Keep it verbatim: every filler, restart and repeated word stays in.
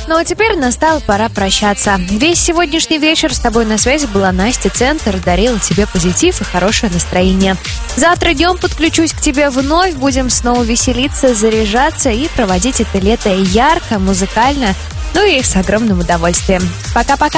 Ну а теперь настала пора прощаться. Весь сегодняшний вечер с тобой на связи была Настя Центр, дарила тебе позитив и хорошее настроение. Завтра днем подключусь к тебе вновь, будем снова веселиться, заряжаться и проводить это лето ярко, музыкально, ну и с огромным удовольствием. Пока-пока!